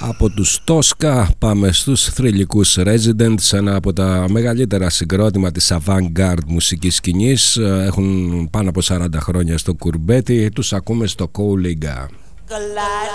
Από τους Tosca πάμε στους θρυλικούς Residents, ένα από τα μεγαλύτερα συγκρότημα της avant-garde μουσικής σκηνής. Έχουν πάνω από 40 χρόνια στο κουρμπέτι. Τους ακούμε στο Κόουλιγκα.